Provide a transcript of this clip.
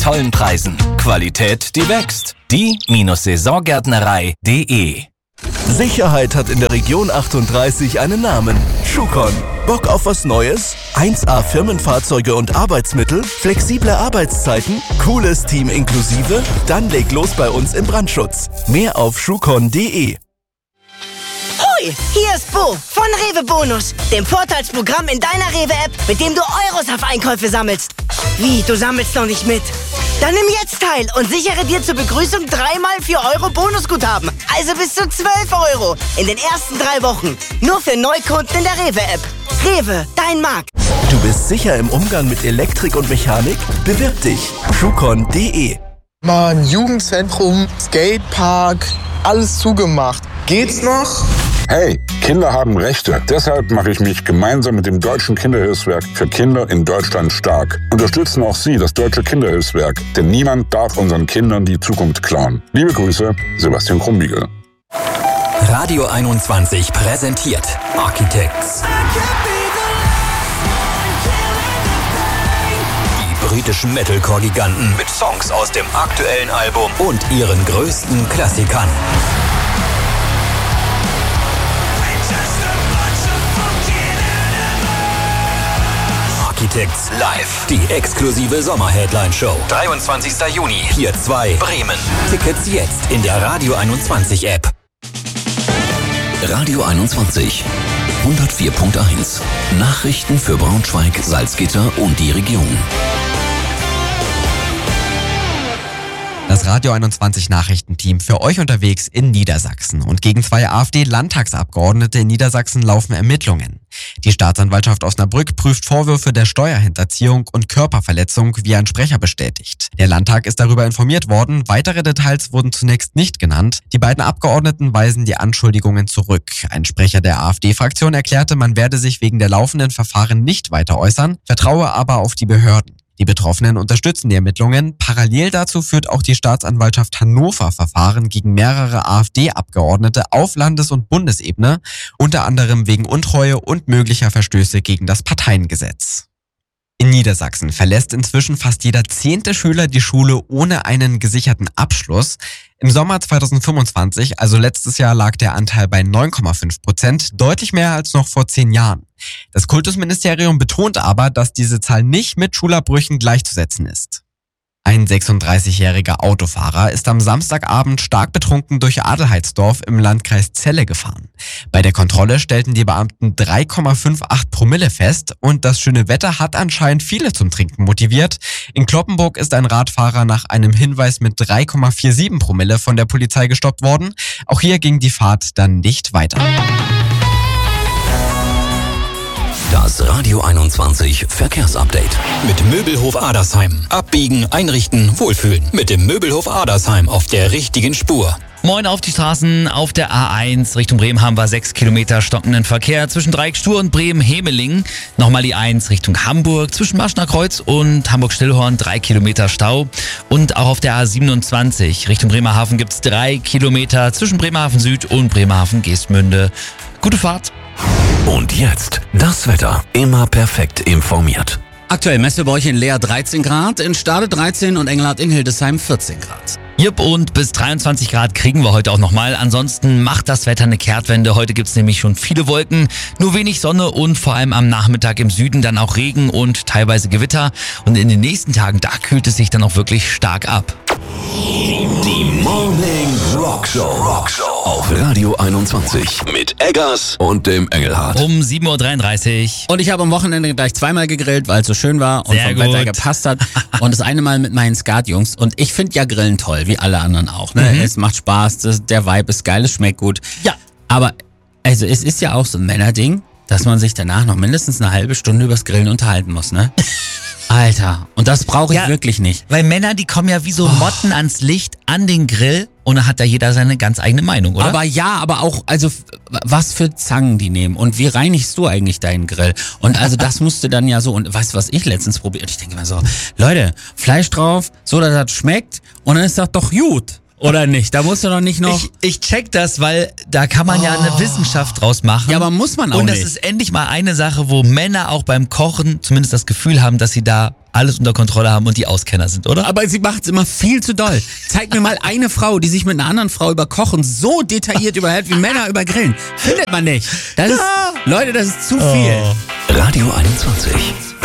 tollen Preisen. Qualität, die wächst. Die-saisongärtnerei.de. Sicherheit hat in der Region 38 einen Namen. Schucon. Bock auf was Neues? 1A Firmenfahrzeuge und Arbeitsmittel? Flexible Arbeitszeiten? Cooles Team inklusive? Dann leg los bei uns im Brandschutz. Mehr auf schucon.de. Hoi, hier ist Bo von Rewe Bonus, dem Vorteilsprogramm in deiner Rewe-App, mit dem du Euros auf Einkäufe sammelst. Wie, du sammelst noch nicht mit? Dann nimm jetzt teil und sichere dir zur Begrüßung 3x 4 Euro Bonusguthaben. Also bis zu 12 Euro in den ersten 3 Wochen. Nur für Neukunden in der Rewe-App. Rewe, dein Markt. Du bist sicher im Umgang mit Elektrik und Mechanik? Bewirb dich. schucon.de. Mann, Jugendzentrum, Skatepark, alles zugemacht. Geht's noch? Hey, Kinder haben Rechte. Deshalb mache ich mich gemeinsam mit dem Deutschen Kinderhilfswerk für Kinder in Deutschland stark. Unterstützen auch Sie das Deutsche Kinderhilfswerk, denn niemand darf unseren Kindern die Zukunft klauen. Liebe Grüße, Sebastian Krumbiegel. Radio 21 präsentiert Architects. Die britischen Metalcore-Giganten mit Songs aus dem aktuellen Album und ihren größten Klassikern. Architects Live. Die exklusive Sommer-Headline-Show. 23. Juni, Pier 2, Bremen. Tickets jetzt in der Radio 21 App. Radio 21. 104.1. Nachrichten für Braunschweig, Salzgitter und die Region. Das Radio 21 Nachrichtenteam für euch unterwegs in Niedersachsen. Und gegen 2 AfD-Landtagsabgeordnete in Niedersachsen laufen Ermittlungen. Die Staatsanwaltschaft Osnabrück prüft Vorwürfe der Steuerhinterziehung und Körperverletzung, wie ein Sprecher bestätigt. Der Landtag ist darüber informiert worden. Weitere Details wurden zunächst nicht genannt. Die beiden Abgeordneten weisen die Anschuldigungen zurück. Ein Sprecher der AfD-Fraktion erklärte, man werde sich wegen der laufenden Verfahren nicht weiter äußern, vertraue aber auf die Behörden. Die Betroffenen unterstützen die Ermittlungen. Parallel dazu führt auch die Staatsanwaltschaft Hannover Verfahren gegen mehrere AfD-Abgeordnete auf Landes- und Bundesebene, unter anderem wegen Untreue und möglicher Verstöße gegen das Parteiengesetz. In Niedersachsen verlässt inzwischen fast jeder 10. Schüler die Schule ohne einen gesicherten Abschluss. Im Sommer 2025, also letztes Jahr, lag der Anteil bei 9,5%, deutlich mehr als noch vor 10 Jahren. Das Kultusministerium betont aber, dass diese Zahl nicht mit Schulabbrüchen gleichzusetzen ist. Ein 36-jähriger Autofahrer ist am Samstagabend stark betrunken durch Adelheidsdorf im Landkreis Celle gefahren. Bei der Kontrolle stellten die Beamten 3,58 Promille fest und das schöne Wetter hat anscheinend viele zum Trinken motiviert. In Cloppenburg ist ein Radfahrer nach einem Hinweis mit 3,47 Promille von der Polizei gestoppt worden. Auch hier ging die Fahrt dann nicht weiter. Das Radio 21 Verkehrsupdate. Mit Möbelhof Adersheim. Abbiegen, einrichten, wohlfühlen. Mit dem Möbelhof Adersheim auf der richtigen Spur. Moin auf die Straßen. Auf der A1 Richtung Bremen haben wir 6 Kilometer stockenden Verkehr zwischen Dreieckstuhr und Bremen-Hemeling. Nochmal die 1 Richtung Hamburg zwischen Maschner Kreuz und Hamburg-Stillhorn 3 Kilometer Stau. Und auch auf der A27 Richtung Bremerhaven gibt's 3 Kilometer zwischen Bremerhaven Süd und Bremerhaven-Geestmünde. Gute Fahrt. Und jetzt das Wetter. Immer perfekt informiert. Aktuell messen wir bei euch in Leer 13 Grad, in Stade 13 und Engelhardt in Hildesheim 14 Grad. Jupp, und bis 23 Grad kriegen wir heute auch nochmal. Ansonsten macht das Wetter eine Kehrtwende. Heute gibt's nämlich schon viele Wolken, nur wenig Sonne und vor allem am Nachmittag im Süden dann auch Regen und teilweise Gewitter. Und in den nächsten Tagen, da kühlt es sich dann auch wirklich stark ab. Die Morning Rockshow auf Radio 21 mit Eggers und dem Engelhardt. Um 7.33 Uhr. Und ich habe am Wochenende gleich zweimal gegrillt, weil es so schön war und Sehr vom gut. Wetter gepasst hat. Und das eine Mal mit meinen Skatjungs. Und ich finde ja Grillen toll, wie alle anderen auch. Ne? Es macht Spaß, der Vibe ist geil, es schmeckt gut. Ja. Aber also es ist ja auch so ein Männerding, dass man sich danach noch mindestens eine halbe Stunde übers Grillen unterhalten muss, ne? Alter, und das brauche ich wirklich nicht. Weil Männer, die kommen ja wie so Motten ans Licht, an den Grill und da hat da jeder seine ganz eigene Meinung, oder? Aber auch, also was für Zangen die nehmen und wie reinigst du eigentlich deinen Grill? Und also das musste dann ja so, und weißt du, was ich letztens probiert? Ich denke immer so, Leute, Fleisch drauf, so dass das schmeckt und dann ist das doch gut. Oder nicht? Da musst du doch nicht noch... Ich check das, weil da kann man ja eine Wissenschaft draus machen. Ja, aber muss man auch Und das nicht. ist endlich mal eine Sache, wo Männer auch beim Kochen zumindest das Gefühl haben, dass sie da alles unter Kontrolle haben und die Auskenner sind, oder? Aber sie macht's immer viel zu doll. Zeig mir mal eine Frau, die sich mit einer anderen Frau über Kochen so detailliert überhält wie Männer über Grillen. Findet man nicht. Das ist, Leute, das ist zu viel. Radio 21.